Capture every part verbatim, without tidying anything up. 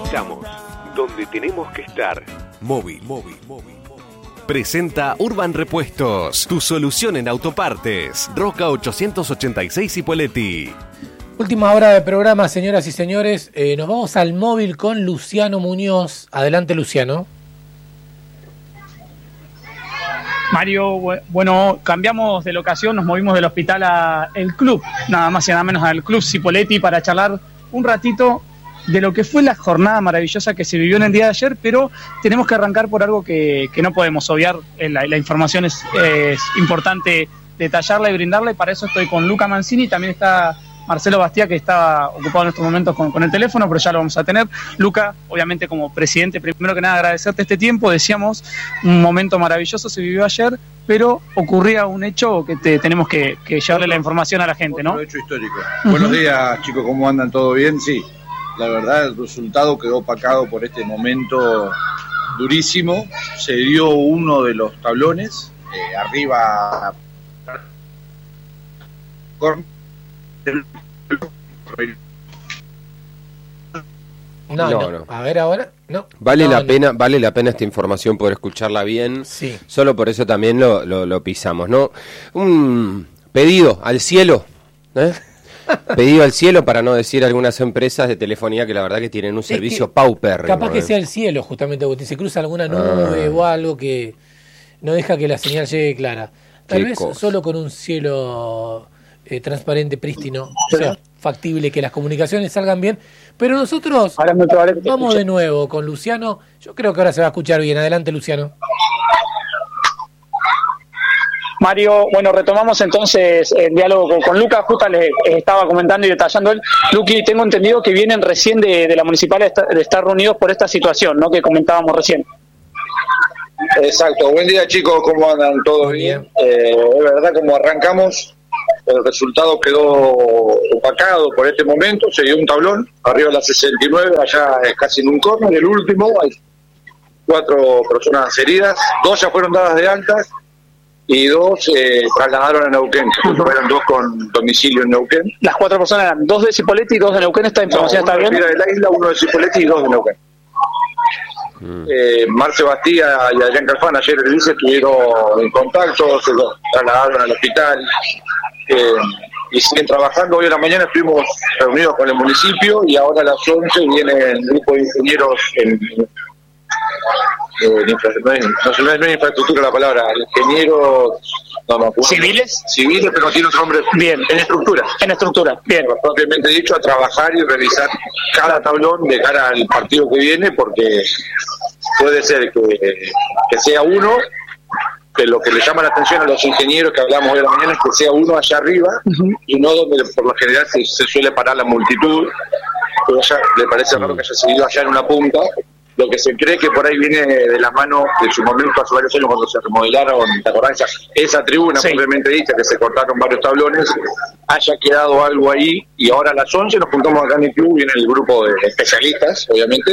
Estamos donde tenemos que estar. Móvil, móvil, móvil. Presenta Urban Repuestos, tu solución en autopartes. Roca ochocientos ochenta y seis Cipolletti. Última hora de programa, señoras y señores. Eh, nos vamos al móvil con Luciano Muñoz. Adelante, Luciano. Mario, bueno, cambiamos de locación, nos movimos del hospital al club, nada más y nada menos al club Cipolletti, para charlar un ratito de lo que fue la jornada maravillosa que se vivió en el día de ayer, pero tenemos que arrancar por algo que, que no podemos obviar. La, la información es, es importante detallarla y brindarla, y para eso estoy con Luca Mancini. También está Marcelo Bastia, que está ocupado en estos momentos con, con el teléfono, pero ya lo vamos a tener. Luca, obviamente como presidente, primero que nada agradecerte este tiempo. Decíamos, un momento maravilloso se vivió ayer, pero ocurría un hecho que te, tenemos que, que llevarle la información a la gente, ¿no? Un hecho histórico. Uh-huh. Buenos días, chicos, ¿cómo andan? ¿Todo bien? Sí, la verdad el resultado quedó opacado por este momento durísimo. Se dio uno de los tablones, eh, arriba... No, no, no. A ver ahora, no. Vale no, la no. pena, vale la pena esta información, poder escucharla bien. Sí. Solo por eso también lo, lo, lo pisamos, ¿no? Un pedido al cielo, ¿eh? Pedido al cielo, para no decir algunas empresas de telefonía que la verdad que tienen un servicio que paupérrimo. Capaz que ¿eh? sea el cielo, justamente, porque se cruza alguna nube ah. o algo que no deja que la señal llegue clara. Tal vez cosa. Solo con un cielo eh, transparente, prístino, o sea, factible que las comunicaciones salgan bien. Pero nosotros vamos de nuevo con Luciano. Yo creo que ahora se va a escuchar bien. Adelante, Luciano. Mario, bueno, retomamos entonces el diálogo con, con Lucas. Justo le estaba comentando y detallando él. Luqui, tengo entendido que vienen recién de, de la municipal de estar, de estar reunidos por esta situación, ¿no? Que comentábamos recién. Exacto. Buen día, chicos, ¿cómo andan? ¿Todo bien? Eh, es verdad, como arrancamos, el resultado quedó opacado por este momento. Se dio un tablón, arriba de la sesenta y nueve, allá es casi en un córner. El último, hay cuatro personas heridas, dos ya fueron dadas de altas y dos eh, trasladaron a Neuquén. Uh-huh. Eran dos con domicilio en Neuquén. Las cuatro personas eran dos de Cipolletti y dos de Neuquén. ¿Esta información no, está bien? Uno de la isla, uno de Cipolletti y dos de Neuquén. Mm. Eh, Marce Bastía y Adrián Calfán ayer el vice estuvieron en contacto, se lo trasladaron al hospital eh, y siguen trabajando. Hoy en la mañana estuvimos reunidos con el municipio y ahora a las once viene el grupo de ingenieros en... Eh, infra, no, es, no, no es infraestructura la palabra, ingenieros no me acuerdo. ¿Civiles? Civiles, pero no tiene otro nombre. Bien. En estructura. En estructura, bien. Propiamente dicho, a trabajar y revisar cada tablón de cara al partido que viene, porque puede ser que, que sea uno, que lo que le llama la atención a los ingenieros que hablamos hoy de la mañana es que sea uno allá arriba, uh-huh, y no donde por lo general se, se suele parar la multitud, pero allá le parece raro que haya seguido allá en una punta. Lo que se cree que por ahí viene de la mano de su momento hace varios años cuando se remodelaron, ¿te acordás? Esa tribuna, sí, propiamente dicha, que se cortaron varios tablones, haya quedado algo ahí, y ahora a las once nos juntamos acá en el club, viene el grupo de especialistas, obviamente,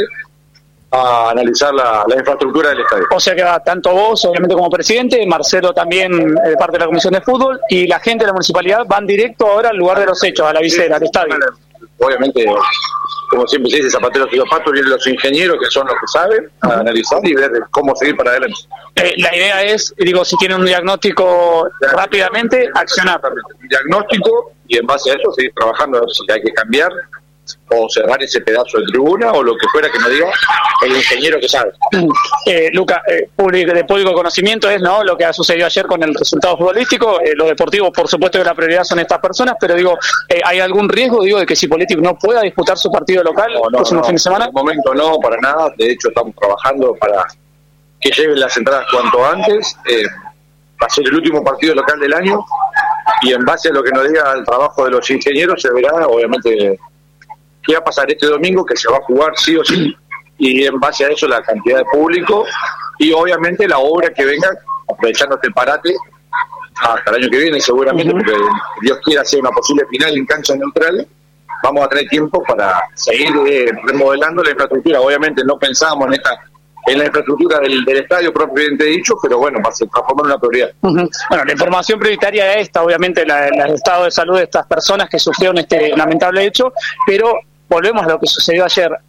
a analizar la, la infraestructura del estadio. O sea que va tanto vos, obviamente, como presidente, Marcelo también, de parte de la Comisión de Fútbol, y la gente de la municipalidad van directo ahora al lugar de los hechos, a la visera, al estadio. Obviamente, como siempre se dice, zapateros y zapatos, vienen los ingenieros, que son los que saben, a analizar y ver cómo seguir para adelante. Eh, la idea es, digo, si tienen un diagnóstico rápidamente, accionar. Un diagnóstico, y en base a eso seguir trabajando, a ver si hay que cambiar o cerrar ese pedazo de tribuna o lo que fuera que nos diga el ingeniero que sabe. Eh, Luca, eh, público, de público conocimiento es, ¿no?, lo que ha sucedido ayer con el resultado futbolístico. Eh, lo deportivo, por supuesto que la prioridad son estas personas, pero digo, eh, ¿hay algún riesgo, digo, de que Cipolletti no pueda disputar su partido local no, no, el próximo no, fin de semana? En el momento no, para nada. De hecho, estamos trabajando para que lleguen las entradas cuanto antes. Eh, va a ser el último partido local del año y en base a lo que nos diga el trabajo de los ingenieros se verá, obviamente, qué va a pasar este domingo, que se va a jugar sí o sí, y en base a eso la cantidad de público y obviamente la obra que venga, aprovechando este parate hasta el año que viene seguramente, uh-huh, porque Dios quiera hacer una posible final en cancha neutral, vamos a tener tiempo para seguir eh, remodelando la infraestructura. Obviamente no pensamos en esta en la infraestructura del, del estadio propiamente dicho, pero bueno, va a ser transformar una prioridad. Uh-huh. Bueno, la información prioritaria es esta, obviamente, la, la, el estado de salud de estas personas que sufrieron este lamentable hecho, pero volvemos a lo que sucedió ayer.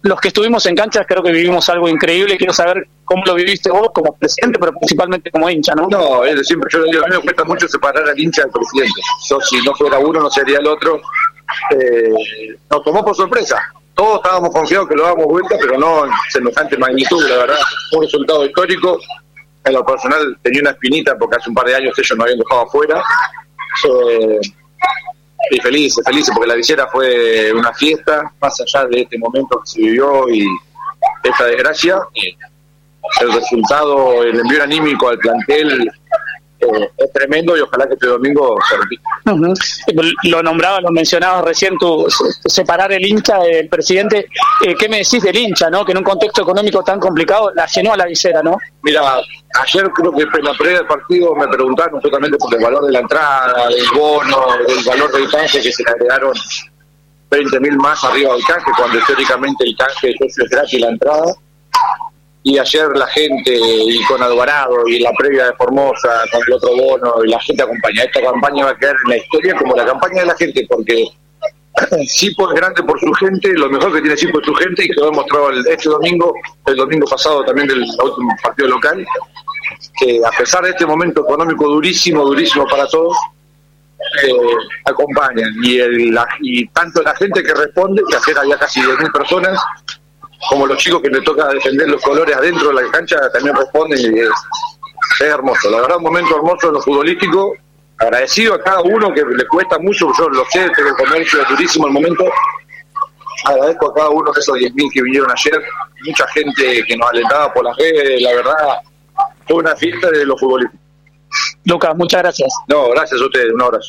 los que estuvimos en canchas creo que vivimos algo increíble. Quiero saber cómo lo viviste vos como presidente, pero principalmente como hincha, ¿no? No, es siempre yo le digo, a mí me cuesta mucho separar al hincha del presidente. Yo, si no fuera uno, no sería el otro. Eh, nos tomó por sorpresa. Todos estábamos confiados que lo dábamos vuelta, pero no en semejante magnitud, la verdad. Un resultado histórico. En lo personal tenía una espinita porque hace un par de años ellos nos habían dejado afuera. Eh, y felices, felices, porque la visera fue una fiesta, más allá de este momento que se vivió y esta desgracia. El resultado, el envío anímico al plantel eh, es tremendo y ojalá que este domingo se repita. Uh-huh. Lo nombraba, lo mencionabas recién, tu, separar el hincha del presidente. Eh, ¿Qué me decís del hincha, no? Que en un contexto económico tan complicado la llenó a la visera, ¿no? Mira, ayer creo que en la previa del partido me preguntaron justamente por el valor de la entrada, del bono, del valor del canje, que se le agregaron veinte mil más arriba del canje, cuando históricamente el canje de socio es gratis la entrada. Y ayer la gente, y con Alvarado, y la previa de Formosa, con el otro bono, y la gente acompaña. Esta campaña va a quedar en la historia como la campaña de la gente, porque Sipo es grande por su gente, lo mejor que tiene Sipo es su gente, y quedó demostrado el, este domingo, el domingo pasado también del último partido local, que a pesar de este momento económico durísimo, durísimo para todos, eh, acompañan. Y, el, la, y tanto la gente que responde, que ayer había casi diez mil personas, como los chicos que les toca defender los colores adentro de la cancha también responden, y es, es hermoso, la verdad un momento hermoso en lo futbolístico. Agradecido a cada uno que le cuesta mucho, yo lo sé, tengo el comercio, es durísimo el momento. Agradezco a cada uno de esos diez mil que vinieron ayer, mucha gente que nos alentaba por las redes, la verdad fue una fiesta de lo futbolístico. Lucas, muchas gracias. No, gracias a ustedes, un abrazo.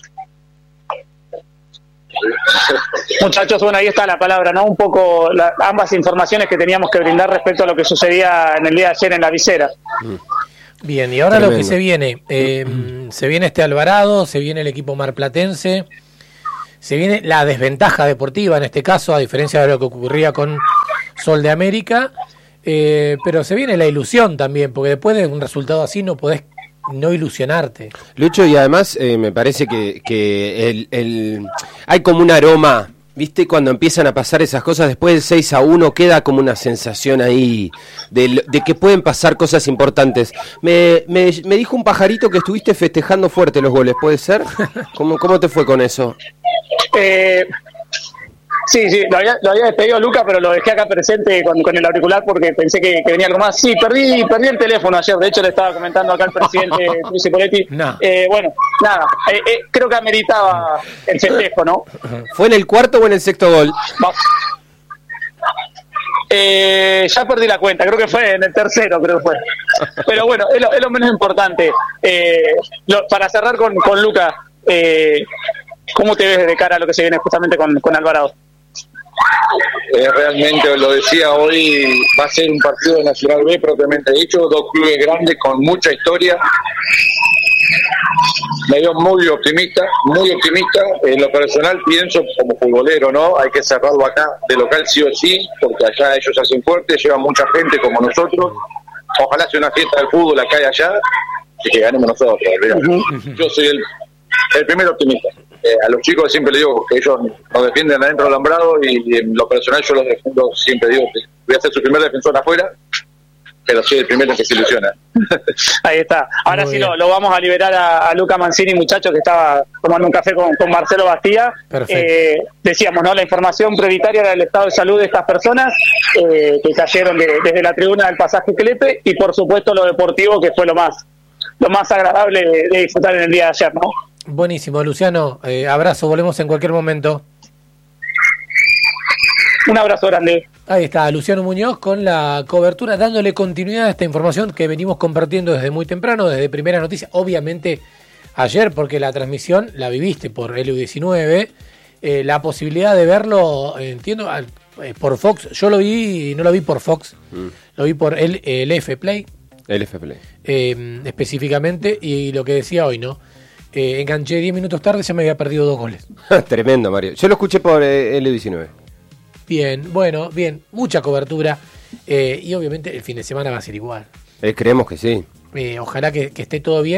Muchachos, bueno, ahí está la palabra, ¿no? Un poco la, ambas informaciones que teníamos que brindar respecto a lo que sucedía en el día de ayer en la visera. Bien, y ahora Tremendo. Lo que se viene, eh, se viene este Alvarado, se viene el equipo marplatense, se viene la desventaja deportiva en este caso, a diferencia de lo que ocurría con Sol de América, eh, pero se viene la ilusión también, porque después de un resultado así no podés no ilusionarte. Lucho, y además eh, me parece que, que el, el hay como un aroma, ¿viste? Cuando empiezan a pasar esas cosas, después del seis a uno queda como una sensación ahí de, de que pueden pasar cosas importantes. Me, me, me dijo un pajarito que estuviste festejando fuerte los goles, ¿puede ser? ¿Cómo, cómo te fue con eso? Eh... Sí, sí, lo había, lo había despedido a Luca, pero lo dejé acá presente con, con el auricular porque pensé que, que venía algo más. Sí, perdí perdí el teléfono ayer, de hecho le estaba comentando acá al presidente Luis Cipoletti. No. Eh, bueno, nada, eh, eh, creo que ameritaba el festejo, ¿no? ¿Fue en el cuarto o en el sexto gol? Eh, ya perdí la cuenta, creo que fue en el tercero, creo que fue. Pero bueno, es lo, es lo menos importante. Eh, lo, para cerrar con, con Luca, eh, ¿cómo te ves de cara a lo que se viene justamente con, con Alvarado? Eh, realmente, lo decía hoy, va a ser un partido de Nacional B propiamente dicho, dos clubes grandes con mucha historia. Me dio muy optimista, muy optimista. En lo personal pienso como futbolero, ¿no? Hay que cerrarlo acá de local sí o sí, porque allá ellos hacen fuerte, llevan mucha gente como nosotros. Ojalá sea una fiesta del fútbol acá y allá y que ganemos nosotros. Uh-huh. Yo soy el, el primer optimista. Eh, a los chicos siempre les digo que ellos nos defienden adentro del alambrado y, y en lo personal yo los defiendo, siempre digo que voy a ser su primer defensor afuera, pero soy el primero que se ilusiona. Ahí está. Ahora Muy sí lo, lo vamos a liberar a, a Luca Mancini, muchacho, que estaba tomando un café con, con Marcelo Bastía. Eh, decíamos, ¿no? La información prioritaria era el estado de salud de estas personas eh, que cayeron de, desde la tribuna del pasaje Clepe, y por supuesto lo deportivo, que fue lo más lo más agradable de, de disfrutar en el día de ayer, ¿no? Buenísimo, Luciano. Eh, abrazo, volvemos en cualquier momento. Un abrazo grande. Ahí está, Luciano Muñoz con la cobertura, dándole continuidad a esta información que venimos compartiendo desde muy temprano, desde Primera Noticia. Obviamente ayer, porque la transmisión la viviste por L U diecinueve, eh, la posibilidad de verlo, eh, entiendo, al, eh, por Fox. Yo lo vi y no lo vi por Fox, mm. lo vi por el, el F Play. El F Play. Eh, específicamente, y lo que decía hoy, ¿no? Eh, enganché diez minutos tarde, ya me había perdido dos goles. Tremendo, Mario. Yo lo escuché por eh, L U diecinueve. Bien, bueno, bien, mucha cobertura eh, y obviamente el fin de semana va a ser igual. Eh, creemos que sí. Eh, ojalá que, que esté todo bien.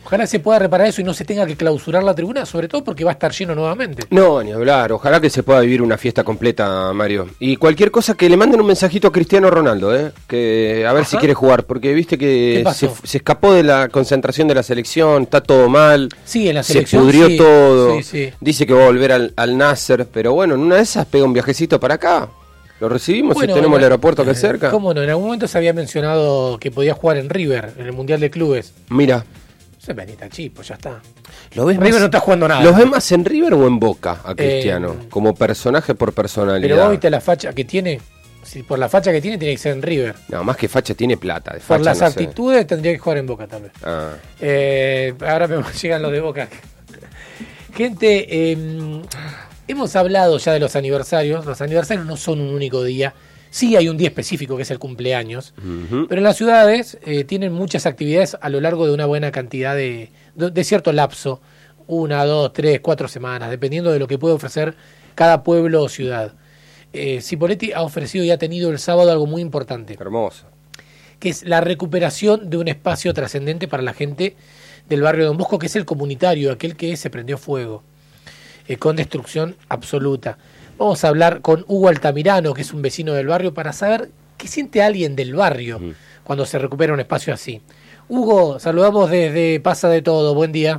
Ojalá se pueda reparar eso y no se tenga que clausurar la tribuna, sobre todo porque va a estar lleno nuevamente. No, ni hablar. Ojalá que se pueda vivir una fiesta completa, Mario. Y cualquier cosa, que le manden un mensajito a Cristiano Ronaldo, ¿eh? Que a ver Ajá. si quiere jugar, porque viste que se, se escapó de la concentración de la selección, está todo mal. Sí, en la selección se pudrió sí, todo. Sí, sí. Dice que va a volver al, al Nasser, pero bueno, en una de esas pega un viajecito para acá. Lo recibimos bueno, y tenemos el aeropuerto acá eh, cerca. ¿Cómo no? En algún momento se había mencionado que podía jugar en River, en el Mundial de Clubes. Mira. Se venita chipo, ya está. ¿Lo ves River más, no está jugando nada. ¿Lo ves más en River o en Boca a Cristiano? Eh, como personaje por personalidad. Pero vos viste la facha que tiene. Si por la facha que tiene, tiene que ser en River. No, más que facha, tiene plata. De por facha, las no actitudes sé. tendría que jugar en Boca, tal vez. Ah. Eh, ahora me llegan los de Boca. Gente, eh, hemos hablado ya de los aniversarios. Los aniversarios no son un único día. Sí hay un día específico que es el cumpleaños, uh-huh. pero en las ciudades eh, tienen muchas actividades a lo largo de una buena cantidad de, de, de cierto lapso, una, dos, tres, cuatro semanas, dependiendo de lo que puede ofrecer cada pueblo o ciudad. Eh, Cipolletti ha ofrecido y ha tenido el sábado algo muy importante. Hermoso. Que es la recuperación de un espacio trascendente para la gente del barrio Don Bosco, que es el comunitario, aquel que se prendió fuego, eh, con destrucción absoluta. Vamos a hablar con Hugo Altamirano, que es un vecino del barrio, para saber qué siente alguien del barrio mm. cuando se recupera un espacio así. Hugo, saludamos desde Pasa de Todo. Buen día.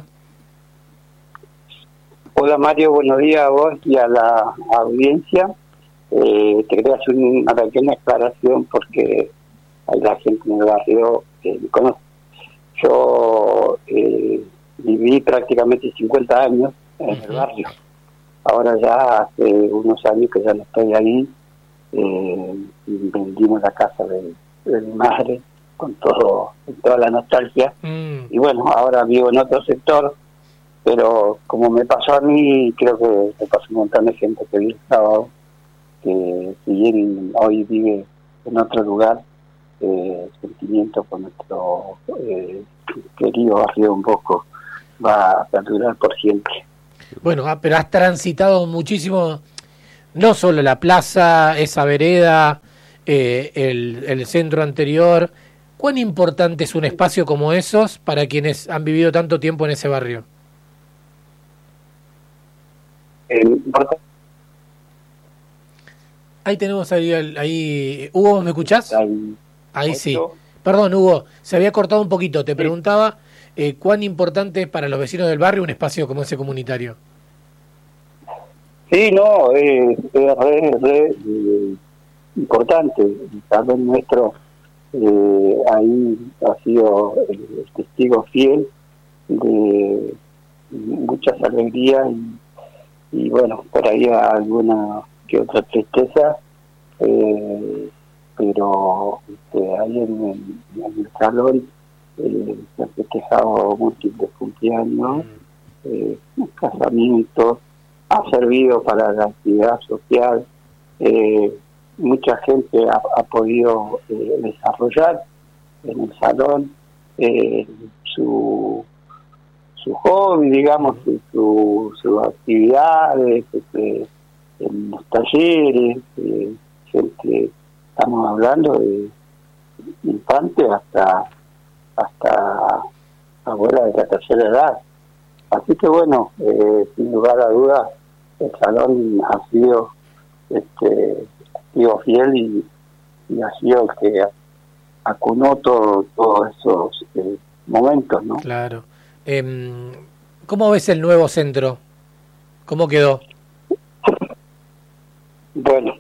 Hola Mario, buenos días a vos y a la audiencia. Eh, te quería hacer una pequeña aclaración porque hay la gente en el barrio que me conoce. Yo eh, viví prácticamente cincuenta años en uh-huh. el barrio. Ahora ya hace unos años que ya no estoy ahí, eh, vendimos la casa de, de mi madre con todo, con toda la nostalgia, mm. y bueno, ahora vivo en otro sector, pero como me pasó a mí, creo que me pasó un montón de gente que vi el sábado, que si bien hoy vive en otro lugar, eh, el sentimiento con nuestro eh, querido barrio un poco va a perdurar por siempre. Bueno, pero has transitado muchísimo, no solo la plaza, esa vereda, eh, el, el centro anterior. ¿Cuán importante es un espacio como esos para quienes han vivido tanto tiempo en ese barrio? Eh, ahí tenemos ahí, ahí, Hugo, ¿me escuchás? Ahí, ahí sí. Perdón, Hugo, se había cortado un poquito. Te sí. preguntaba eh, cuán importante es para los vecinos del barrio un espacio como ese comunitario. Sí, no, es, es re, re eh, importante. El salón nuestro eh, ahí ha sido el, el testigo fiel de muchas alegrías y, y bueno, por ahí alguna que otra tristeza, eh, pero este, ahí en, en, en el salón eh, se han festejado múltiples cumpleaños, eh, casamientos, ha servido para la actividad social, eh, mucha gente ha, ha podido eh, desarrollar en el salón eh, su su hobby, digamos, sus su actividades, este, en los talleres, eh, gente, estamos hablando de infantes hasta hasta abuelas de la tercera edad. Así que bueno, eh, sin lugar a dudas, el salón ha sido este testigo fiel y, y ha sido el que acunó todo, todos esos eh, momentos, ¿no? Claro. Eh, ¿Cómo ves el nuevo centro? ¿Cómo quedó? Bueno.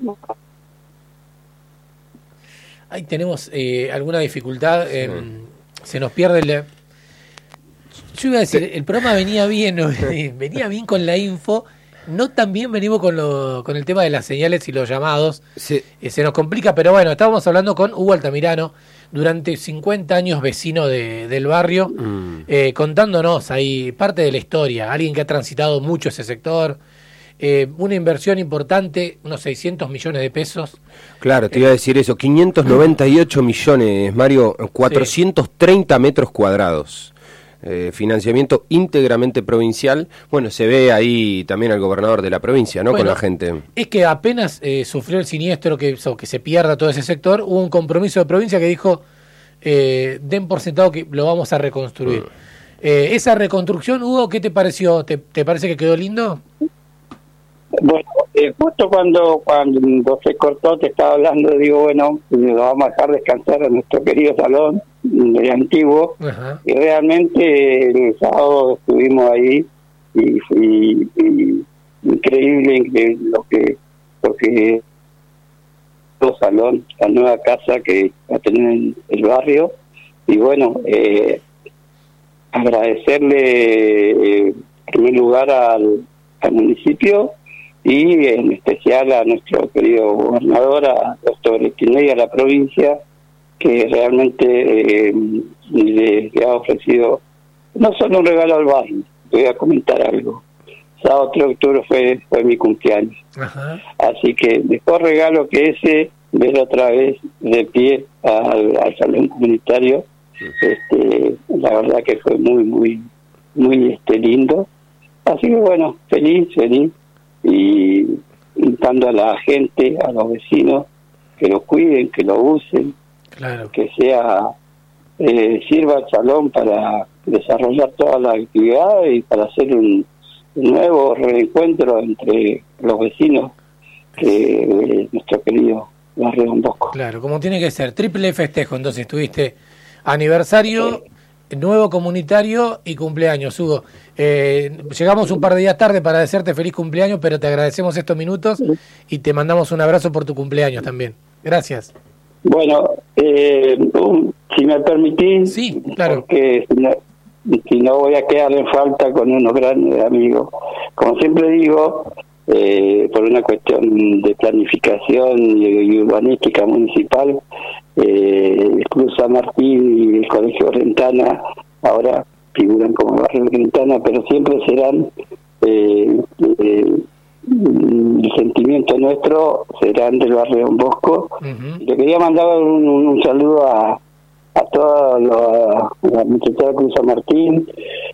Ahí tenemos eh, alguna dificultad. Eh, sí. Se nos pierde el... Yo iba a decir, el programa venía bien, venía bien con la info, no tan bien venimos con lo, con el tema de las señales y los llamados. Sí. Eh, se nos complica, pero bueno, estábamos hablando con Hugo Altamirano, durante cincuenta años vecino de, del barrio, mm. eh, contándonos ahí parte de la historia, alguien que ha transitado mucho ese sector, eh, una inversión importante, unos seiscientos millones de pesos. Claro, te iba a decir eso, quinientos noventa y ocho millones, Mario, cuatrocientos treinta sí. metros cuadrados. Eh, financiamiento íntegramente provincial. Bueno, se ve ahí también al gobernador de la provincia, ¿no? Bueno, con la gente. Es que apenas eh, sufrió el siniestro, que, so, que se pierda todo ese sector, hubo un compromiso de provincia que dijo, eh, den por sentado que lo vamos a reconstruir. Mm. Eh, esa reconstrucción, Hugo, ¿qué te pareció? ¿Te, te parece que quedó lindo? Bueno, eh, justo cuando cuando se cortó te estaba hablando, digo, bueno, lo vamos a dejar descansar a nuestro querido salón de antiguo. Ajá. Y realmente el sábado estuvimos ahí y fue increíble, increíble lo que, porque el salón, la nueva casa que va a tener en el barrio, y bueno, eh, agradecerle eh, en primer lugar al, al municipio y en especial a nuestro querido gobernador, a doctor Estinelli, a la provincia, que realmente eh, le, le ha ofrecido no solo un regalo al barrio. Voy a comentar algo. Sábado tres de octubre fue, fue mi cumpleaños. Ajá. Así que mejor regalo que ese, ver otra vez de pie al, al salón comunitario. Este, la verdad que fue muy, muy, muy este lindo. Así que bueno, feliz, feliz. Y invitando a la gente, a los vecinos, que lo cuiden, que lo usen, claro, que sea eh, sirva el salón para desarrollar todas las actividades y para hacer un, un nuevo reencuentro entre los vecinos que eh, nuestro querido barrio Don Bosco. Claro, como tiene que ser, triple festejo. Entonces tuviste aniversario, sí, nuevo comunitario y cumpleaños, Hugo. Eh, llegamos un par de días tarde para desearte feliz cumpleaños, pero te agradecemos estos minutos y te mandamos un abrazo por tu cumpleaños también. Gracias. Bueno, eh, si me permitís, sí, claro, porque si no, si no voy a quedar en falta con unos grandes amigos. Como siempre digo, eh, por una cuestión de planificación y urbanística municipal, eh, el Club San Martín y el Colegio Rentana ahora figuran como barrio Rentana, pero siempre serán eh, eh, el sentimiento nuestro serán del barrio Don Bosco. Uh-huh. Le quería mandar un, un, un saludo a a toda la, la muchachada de Cruz San Martín,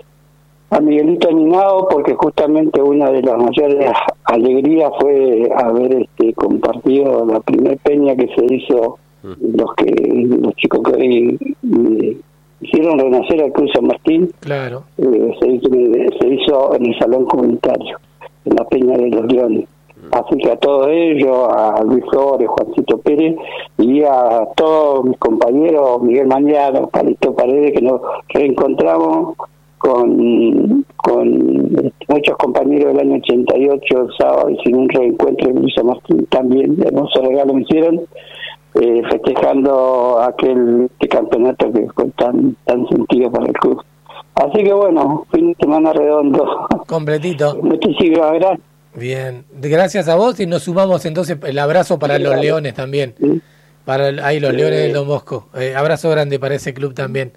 a Miguelito Animado, porque justamente una de las mayores alegrías fue haber este compartido la primer peña que se hizo, uh-huh, los que los chicos que hoy eh, hicieron renacer a Cruz San Martín. Claro. Eh, se, hizo, se hizo en el salón comunitario, en la Peña de los Leones. Así que a todos ellos, a Luis Flores, Juancito Pérez y a todos mis compañeros, Miguel Mañano, Palito Paredes, que nos reencontramos con con muchos compañeros del año ochenta y ocho, el sábado, hicimos un reencuentro en Luis Martín también, hermoso regalo me hicieron, eh, festejando aquel este campeonato que fue tan, tan sentido para el club. Así que bueno, fin de semana redondo. Completito. Muchísimas gracias. Bien, gracias a vos y nos sumamos entonces el abrazo para los Leones también, ¿sí? Para el, ahí los Leones del Don Bosco, eh, abrazo grande para ese club también.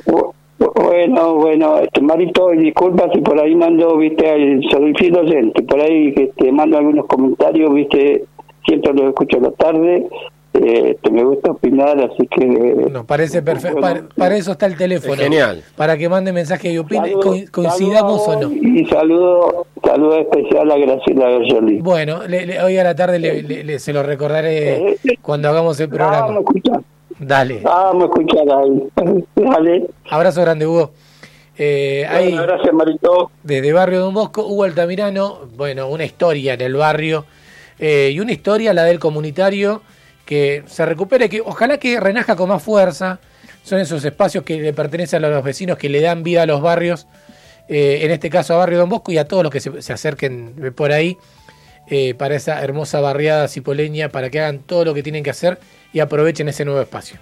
Bueno, bueno, este Marito, disculpa si por ahí mando, viste, soy fiel docente, por ahí que te mando algunos comentarios, viste, siempre los escucho a la tarde. Eh, me gusta opinar, así que... No, parece perfecto, bueno, para, para eso está el teléfono. Genial. Para que mande mensaje y opine, saludo, co- coincidamos o no. Y saludo, saludo especial a Graciela Berjoli. Bueno, le, le, hoy a la tarde le, le, le, se lo recordaré eh, cuando hagamos el programa. Vamos a escuchar. Dale. Vamos a escuchar ahí. Dale. Abrazo grande, Hugo. Eh, bueno, ahí, gracias, Marito. Desde Barrio Don Bosco, Hugo Altamirano, bueno, una historia en el barrio, eh, y una historia, la del comunitario, que se recupere, que ojalá que renaja con más fuerza. Son esos espacios que le pertenecen a los vecinos, que le dan vida a los barrios, eh, en este caso a Barrio Don Bosco y a todos los que se, se acerquen por ahí, eh, para esa hermosa barriada cipoleña, para que hagan todo lo que tienen que hacer y aprovechen ese nuevo espacio.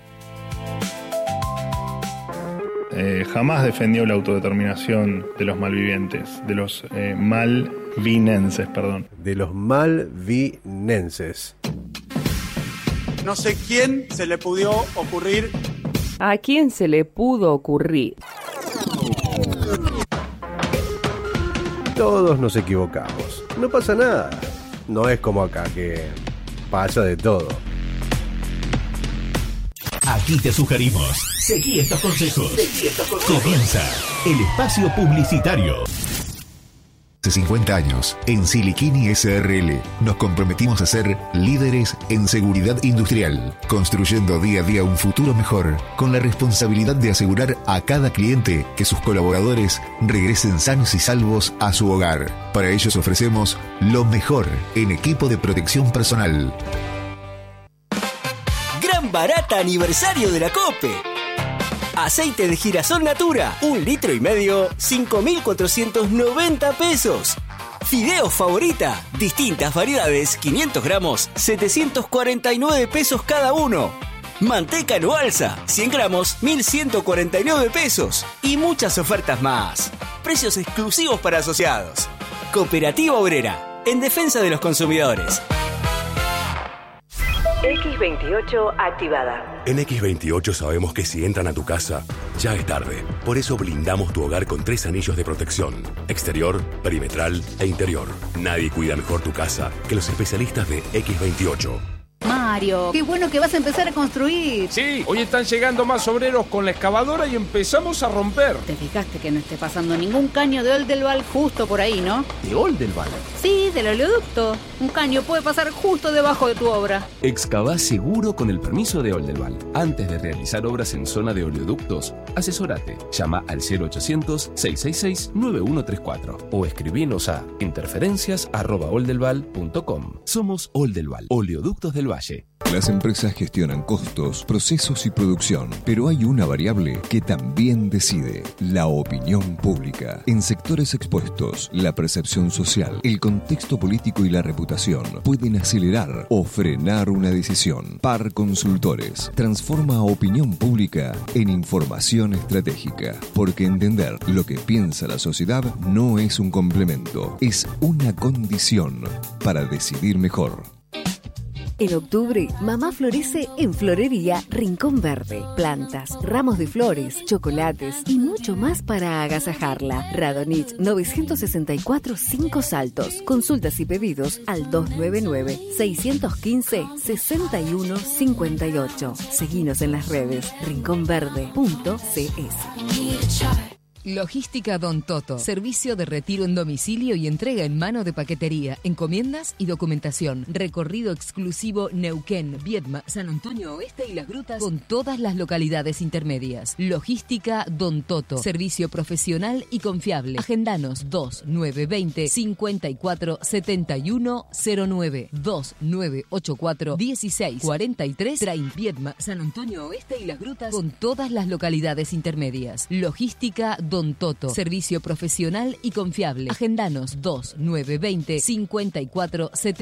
Eh, jamás defendió la autodeterminación de los malvivientes, de los eh, malvinenses, perdón. De los malvinenses. No sé quién se le pudo ocurrir. ¿A quién se le pudo ocurrir? Todos nos equivocamos. No pasa nada. No es como acá, que pasa de todo. Aquí te sugerimos, seguí estos consejos. Seguí estos consejos. Comienza el espacio publicitario. Hace cincuenta años, en Siliquini S R L, nos comprometimos a ser líderes en seguridad industrial, construyendo día a día un futuro mejor, con la responsabilidad de asegurar a cada cliente que sus colaboradores regresen sanos y salvos a su hogar. Para ellos ofrecemos lo mejor en equipo de protección personal. Gran barata aniversario de la COPE. Aceite de girasol Natura, un litro y medio, cinco mil cuatrocientos noventa pesos. Fideos Favorita, distintas variedades, quinientos gramos, setecientos cuarenta y nueve pesos cada uno. Manteca no alza, cien gramos, mil ciento cuarenta y nueve pesos. Y muchas ofertas más. Precios exclusivos para asociados. Cooperativa Obrera, en defensa de los consumidores. equis veintiocho activada. En equis veintiocho sabemos que si entran a tu casa, ya es tarde. Por eso blindamos tu hogar con tres anillos de protección: exterior, perimetral e interior. Nadie cuida mejor tu casa que los especialistas de equis veintiocho. Mario, qué bueno que vas a empezar a construir. Sí, hoy están llegando más obreros con la excavadora y empezamos a romper. Te fijaste que no esté pasando ningún caño de Oldelval justo por ahí, ¿no? ¿De Oldelval? Sí, del oleoducto. Un caño puede pasar justo debajo de tu obra. Excavá seguro con el permiso de Oldelval. Antes de realizar obras en zona de oleoductos, asesórate. Llama al cero ochocientos, seiscientos sesenta y seis, noventa y uno treinta y cuatro o escribinos a interferencias arroba oldelval punto com. Somos Oldelval, Oleoductos del Valle. Las empresas gestionan costos, procesos y producción, pero hay una variable que también decide: la opinión pública. En sectores expuestos, la percepción social, el contexto político y la reputación pueden acelerar o frenar una decisión. Par Consultores transforma opinión pública en información estratégica, porque entender lo que piensa la sociedad no es un complemento, es una condición para decidir mejor. En octubre, mamá florece en Florería Rincón Verde. Plantas, ramos de flores, chocolates y mucho más para agasajarla. Radonich novecientos sesenta y cuatro Cinco Saltos. Consultas y pedidos al dos nueve nueve, seis uno cinco, seis uno cinco ocho. Seguinos en las redes rincón verde punto c s. Logística Don Toto. Servicio de retiro en domicilio y entrega en mano de paquetería, encomiendas y documentación. Recorrido exclusivo Neuquén, Viedma, San Antonio Oeste y Las Grutas con todas las localidades intermedias. Logística Don Toto. Servicio profesional y confiable. Agendanos dos nueve dos cero, cinco cuatro siete uno cero nueve, dos nueve ocho cuatro, dieciséis cuarenta y tres, Train, Viedma, San Antonio Oeste y Las Grutas con todas las localidades intermedias. Logística Don Toto. Servicio profesional y confiable. Agendanos dos nueve dos cero, cinco cuatro siete